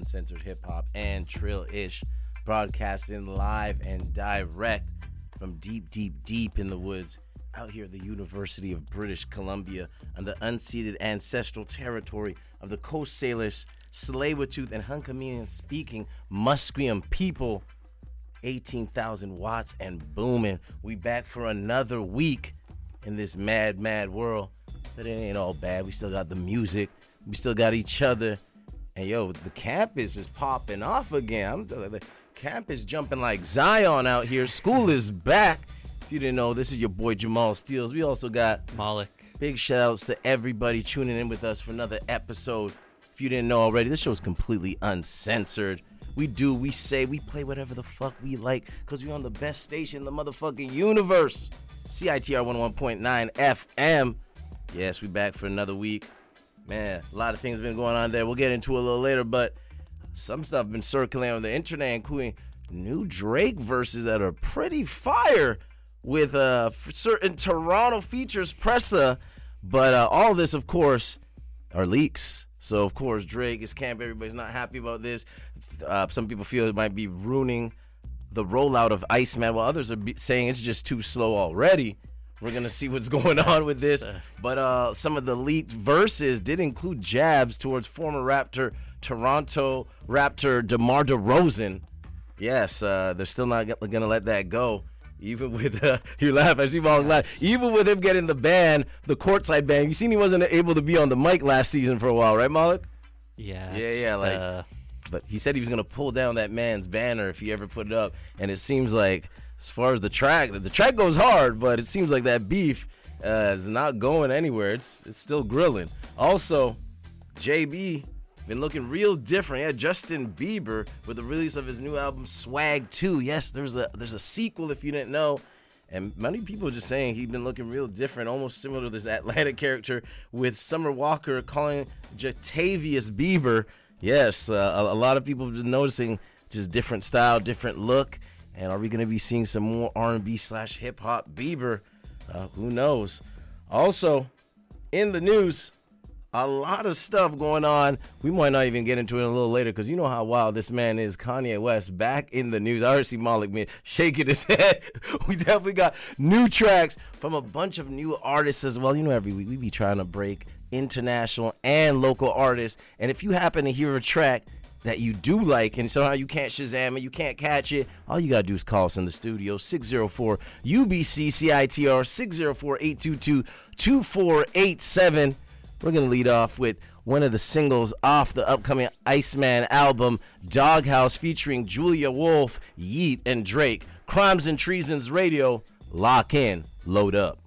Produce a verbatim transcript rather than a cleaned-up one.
uncensored hip-hop and trill-ish, broadcasting live and direct from deep, deep, deep in the woods out here at the University of British Columbia on the unceded ancestral territory of the Coast Salish, Tsleil-Waututh, and Hunkaminam-speaking Musqueam people. eighteen thousand watts and booming. We back for another week in this mad, mad world. But it ain't all bad. We still got the music. We still got each other. And yo, the campus is popping off again. I'm, the campus is jumping like Zion out here. School is back. If you didn't know, this is your boy Jamal Steels. We also got Malik. Big shout outs to everybody tuning in with us for another episode. If you didn't know already, this show is completely uncensored. We do, we say, we play whatever the fuck we like because we on the best station in the motherfucking universe. C I T R one oh one point nine F M. Yes, we back for another week. Man, a lot of things been going on there. We'll get into it a little later, but some stuff been circulating on the internet, including new Drake verses that are pretty fire with uh, certain Toronto features presser. But uh, all this, of course, are leaks. So, of course, Drake is camp. Everybody's not happy about this. Uh, some people feel it might be ruining the rollout of Iceman, while others are be- saying it's just too slow already. We're going to see what's going on with this. But uh, some of the leaked verses did include jabs towards former Raptor, Toronto Raptor DeMar DeRozan. Yes, uh, they're still not going to let that go. Even with, uh, you laugh, I see Malik laugh. Even with him getting the ban, the courtside ban, you seen he wasn't able to be on the mic last season for a while, right, Malik? Yeah. Yeah, yeah, like, uh... but he said he was going to pull down that man's banner if he ever put it up. And it seems like, as far as the track, the track goes hard, but it seems like that beef uh, is not going anywhere. It's it's still grilling. Also, J B been looking real different. Yeah, Justin Bieber with the release of his new album Swag two. Yes, there's a there's a sequel if you didn't know. And many people are just saying he's been looking real different, almost similar to this Atlanta character with Summer Walker calling Jatavius Bieber. Yes, uh, a, a lot of people have been noticing just different style, different look. And are we going to be seeing some more R and B slash hip-hop Bieber? Uh, who knows? Also, in the news, a lot of stuff going on. We might not even get into it a little later because you know how wild this man is. Kanye West back in the news. I already see Malik man shaking his head. We definitely got new tracks from a bunch of new artists as well. You know, every week we be trying to break international and local artists. And if you happen to hear a track that you do like and somehow you can't Shazam it, you can't catch it, all you gotta do is call us in the studio, six oh four U B C C I T R, six oh four, eight two two, two four eight seven. We're gonna lead off with one of the singles off the upcoming Iceman album, Doghouse, featuring Julia Wolf, Yeet, and Drake. Crimes and Treasons Radio. Lock in, load up.